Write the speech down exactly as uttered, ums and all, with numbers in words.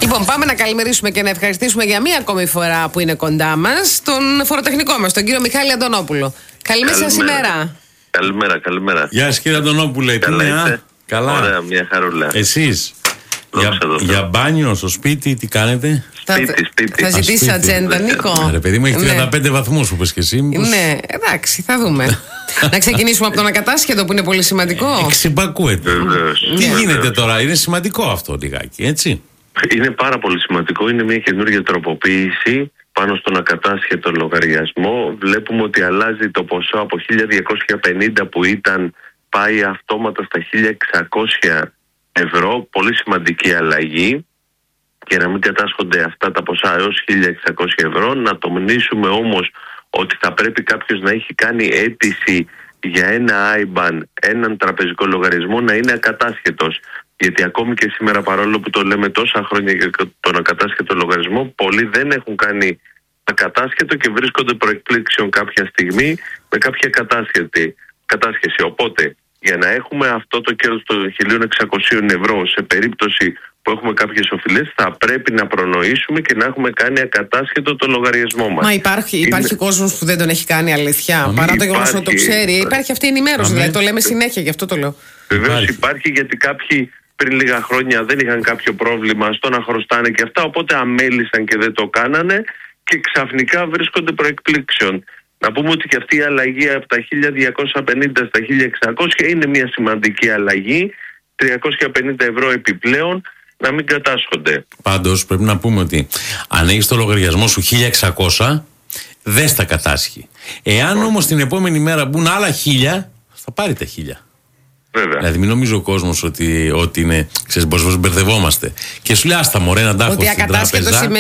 Λοιπόν, πάμε να καλημερίσουμε και να ευχαριστήσουμε για μία ακόμη φορά που είναι κοντά μας τον φοροτεχνικό μας, τον κύριο Μιχάλη Αντωνόπουλο. Καλημέρα σας ημέρα. Καλημέρα, καλημέρα. Γεια σας κύριε Αντωνόπουλε. Καλά είστε? Καλά. Ωραία, μια χαρούλα. Εσείς για, για μπάνιο στο σπίτι τι κάνετε? Σπίτι, σπίτι. Θα ζητήσεις ατζέντα, Νίκο? Ρε παιδί μου, έχει τριάντα πέντε ναι. βαθμούς όπως και εσύ. Μήπως... Ναι, εντάξει, θα δούμε. Να ξεκινήσουμε από τον ακατάσχετο που είναι πολύ σημαντικό. Εξυπακούεται. Τι γίνεται τώρα, είναι σημαντικό αυτό λιγάκι, έτσι? Είναι πάρα πολύ σημαντικό, είναι μια καινούργια τροποποίηση πάνω στον ακατάσχετο λογαριασμό. Βλέπουμε ότι αλλάζει το ποσό από χίλια διακόσια πενήντα που ήταν, πάει αυτόματα στα χίλια εξακόσια ευρώ. Πολύ σημαντική αλλαγή, και να μην κατάσχονται αυτά τα ποσά έως χίλια εξακόσια ευρώ. Να τονίσουμε όμως ότι θα πρέπει κάποιος να έχει κάνει αίτηση για ένα άι μπαν, έναν τραπεζικό λογαριασμό, να είναι ακατάσχετος. Γιατί ακόμη και σήμερα, παρόλο που το λέμε τόσα χρόνια για τον ακατάσχετο λογαριασμό, πολλοί δεν έχουν κάνει ακατάσχετο και βρίσκονται προεκπλήξεων κάποια στιγμή με κάποια κατάσχετη, κατάσχεση. Οπότε, για να έχουμε αυτό το κέρδος των χίλια εξακόσια ευρώ σε περίπτωση που έχουμε κάποιες οφειλές, θα πρέπει να προνοήσουμε και να έχουμε κάνει ακατάσχετο το λογαριασμό μας. Μα υπάρχει, υπάρχει είναι... κόσμος που δεν τον έχει κάνει, αλήθεια. Αμήν. Παρά το γεγονός ότι το ξέρει. Υπάρχει αυτή η ενημέρωση, δηλαδή το λέμε συνέχεια, γι' αυτό το λέω. Βεβαίως υπάρχει. υπάρχει, γιατί κάποιοι πριν λίγα χρόνια δεν είχαν κάποιο πρόβλημα στο να χρωστάνε και αυτά, οπότε αμέλησαν και δεν το κάνανε και ξαφνικά βρίσκονται προεκπλήξεων. Να πούμε ότι και αυτή η αλλαγή από τα χίλια διακόσια πενήντα στα χίλια εξακόσια είναι μια σημαντική αλλαγή, τριακόσια πενήντα ευρώ επιπλέον να μην κατάσχονται. Πάντως πρέπει να πούμε ότι αν έχεις το λογαριασμό σου χίλια εξακόσια, δεν στα κατάσχει. Εάν όμως την επόμενη μέρα μπουν άλλα χίλια, θα πάρει τα χίλια. Βέβαια. Δηλαδή μην νομίζει ο κόσμος ότι, ότι είναι, ξέρεις, πως μπερδευόμαστε. Και σου λέει άστα μωρέ να τα έχω στην τράπεζα.